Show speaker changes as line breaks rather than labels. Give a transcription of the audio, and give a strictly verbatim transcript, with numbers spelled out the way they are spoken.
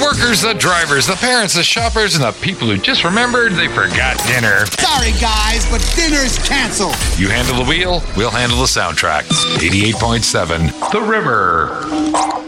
workers, the drivers, the parents, the shoppers, and the people who just remembered they forgot dinner.
Sorry, guys, but dinner's canceled.
You handle the wheel, we'll handle the soundtrack. eighty-eight point seven, The River.